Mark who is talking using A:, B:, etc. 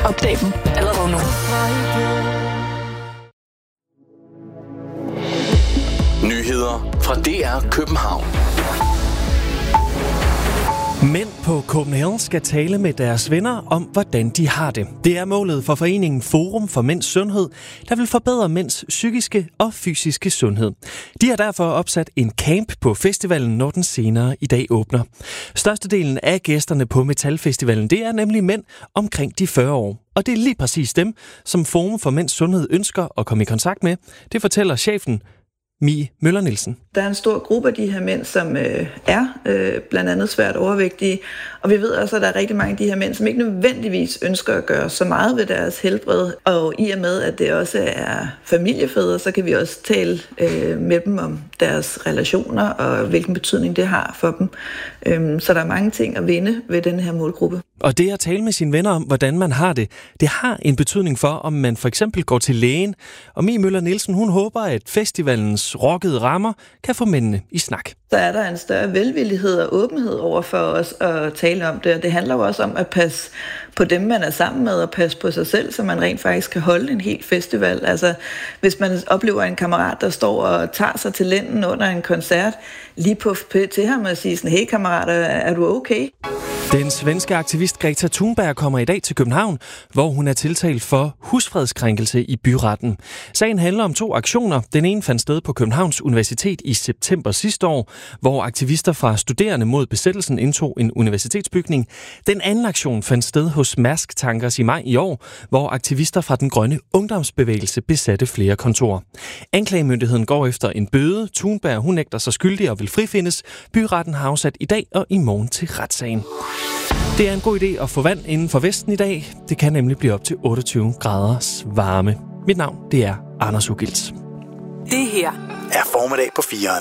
A: Opdag dem allerede nu.
B: Nyheder fra DR København.
C: Mænd på Copenhagen skal tale med deres venner om, hvordan de har det. Det er målet for foreningen Forum for Mænds Sundhed, der vil forbedre mænds psykiske og fysiske sundhed. De har derfor opsat en camp på festivalen, når den senere i dag åbner. Størstedelen af gæsterne på Metalfestivalen, det er nemlig mænd omkring de 40 år. Og det er lige præcis dem, som Forum for Mænds Sundhed ønsker at komme i kontakt med. Det fortæller chefen Mie Møller Nielsen.
D: Der er en stor gruppe af de her mænd, som er blandt andet svært overvægtige, og vi ved også, at der er rigtig mange af de her mænd, som ikke nødvendigvis ønsker at gøre så meget ved deres helbred, og i og med, at det også er familiefædre, så kan vi også tale med dem om deres relationer og hvilken betydning det har for dem. Så der er mange ting at vinde ved den her målgruppe.
C: Og det at tale med sine venner om, hvordan man har det, det har en betydning for, om man for eksempel går til lægen. Og Mie Møller Nielsen, hun håber, at festivalens rockede rammer kan få mændene i snak.
D: Så er der en større velvillighed og åbenhed over for os at tale om det, og det handler jo også om at passe på dem, man er sammen med, og passe på sig selv, så man rent faktisk kan holde en hel festival. Altså, hvis man oplever en kammerat, der står og tager sig til lænden under en koncert, lige på til ham og sige sådan, hey kammerat, er du okay?
C: Den svenske aktivist Greta Thunberg kommer i dag til København, hvor hun er tiltalt for husfredskrænkelse i byretten. Sagen handler om 2 aktioner. Den ene fandt sted på Københavns Universitet i september sidste år, hvor aktivister fra Studerende mod Besættelsen indtog en universitetsbygning. Den anden aktion fandt sted hos Mærsk Tankers i maj i år, hvor aktivister fra den grønne ungdomsbevægelse besatte flere kontorer. Anklagemyndigheden går efter en bøde. Thunberg, hun nægter sig skyldig og vil frifindes. Byretten har afsat i dag og i morgen til retssagen. Det er en god idé at få vand inden for Vesten i dag. Det kan nemlig blive op til 28 graders varme. Mit navn, det er Anders Ugilt.
A: Det her
B: er formiddag på 4'eren.